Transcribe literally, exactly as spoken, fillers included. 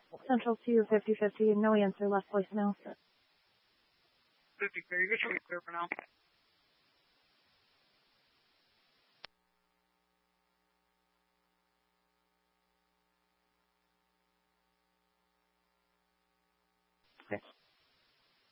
Central two fifty fifty, no answer, left voicemail. fifty clear. You're showing clear for now.